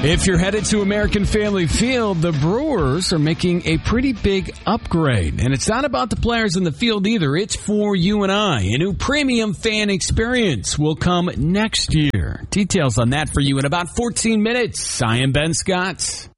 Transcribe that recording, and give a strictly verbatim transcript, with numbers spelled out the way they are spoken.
If you're headed to American Family Field, the Brewers are making a pretty big upgrade. And it's not about the players in the field either. It's for you and I. A new premium fan experience will come next year. Details on that for you in about fourteen minutes. I am Ben Scott.